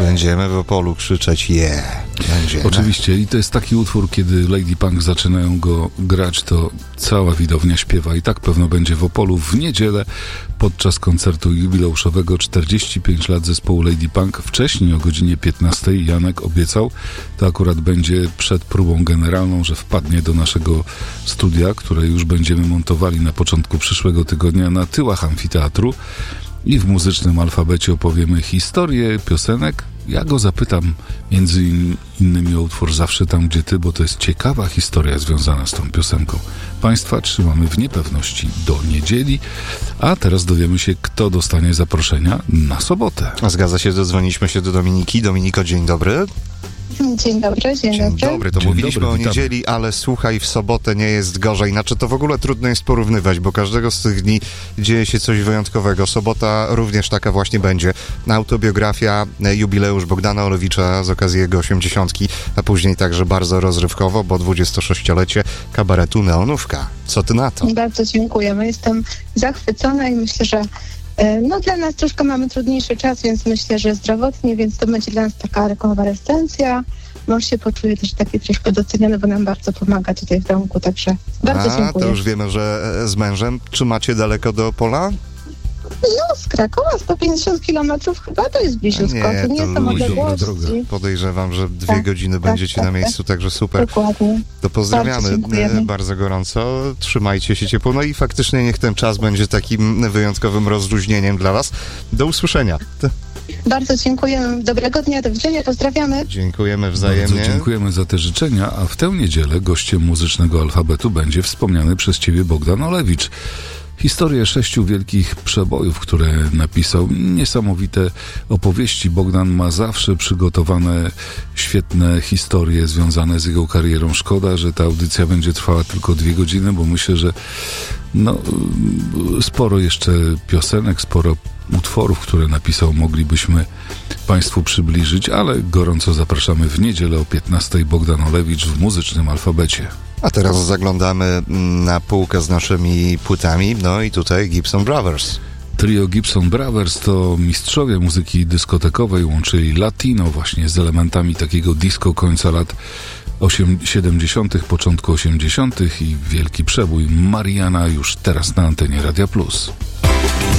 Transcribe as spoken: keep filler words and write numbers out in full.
Będziemy w Opolu krzyczeć yeah. Będziemy. Oczywiście i to jest taki utwór, kiedy Lady Punk zaczynają go grać, to cała widownia śpiewa i tak pewno będzie w Opolu w niedzielę podczas koncertu jubileuszowego czterdzieści pięć lat zespołu Lady Punk. Wcześniej o godzinie piętnastej Janek obiecał, to akurat będzie przed próbą generalną, że wpadnie do naszego studia, które już będziemy montowali na początku przyszłego tygodnia na tyłach amfiteatru i w muzycznym alfabecie opowiemy historię piosenek. Ja go zapytam między innymi o utwór Zawsze tam, gdzie ty, bo to jest ciekawa historia związana z tą piosenką. Państwa trzymamy w niepewności do niedzieli, a teraz dowiemy się, kto dostanie zaproszenia na sobotę. Zgadza się, dodzwoniliśmy się do Dominiki. Dominiko, dzień dobry. Dzień dobry, dzień, dzień dobry. dobry. To dzień mówiliśmy dobry, o witamy. niedzieli, ale słuchaj, w sobotę nie jest gorzej. Znaczy to w ogóle trudno jest porównywać, bo każdego z tych dni dzieje się coś wyjątkowego. Sobota również taka właśnie będzie. Autobiografia, jubileusz Bogdana Olewicza z okazji jego osiemdziesiątki, a później także bardzo rozrywkowo, bo dwudziestosześciolecie kabaretu Neonówka. Co ty na to? Bardzo dziękujemy. Jestem zachwycona i myślę, że no dla nas troszkę mamy trudniejszy czas, więc myślę, że zdrowotnie, więc to będzie dla nas taka rekonwalescencja. Mąż się poczuje też taki troszkę doceniony, bo nam bardzo pomaga tutaj w domku, także bardzo a, dziękuję. To już wiemy, że z mężem. Czy macie daleko do Opola? No, z Krakowa sto pięćdziesiąt kilometrów chyba to jest bliziutko. Nie, to nie to są luźno, odległości. droga. Podejrzewam, że dwie Tak, godziny tak, będziecie tak, na tak. miejscu, także super. Dokładnie. To pozdrawiamy Bardzo dziękujemy. bardzo gorąco. Trzymajcie się ciepło. No i faktycznie niech ten czas będzie takim wyjątkowym rozluźnieniem dla was. Do usłyszenia. Bardzo dziękujemy. Dobrego dnia, do widzenia, pozdrawiamy. Dziękujemy wzajemnie. Bardzo dziękujemy za te życzenia, a w tę niedzielę gościem muzycznego alfabetu będzie wspomniany przez ciebie Bogdan Olewicz. Historię sześciu wielkich przebojów, które napisał. Niesamowite opowieści. Bogdan ma zawsze przygotowane świetne historie związane z jego karierą. Szkoda, że ta audycja będzie trwała tylko dwie godziny, bo myślę, że no, sporo jeszcze piosenek, sporo utworów, które napisał, moglibyśmy Państwu przybliżyć, ale gorąco zapraszamy w niedzielę o piętnastej. Bogdan Olewicz w muzycznym alfabecie. A teraz zaglądamy na półkę z naszymi płytami. No i tutaj Gibson Brothers. Trio Gibson Brothers to mistrzowie muzyki dyskotekowej, łączyli latino właśnie z elementami takiego disco końca lat siedemdziesiątych, początku osiemdziesiątych i wielki przebój Mariana już teraz na antenie Radia Plus.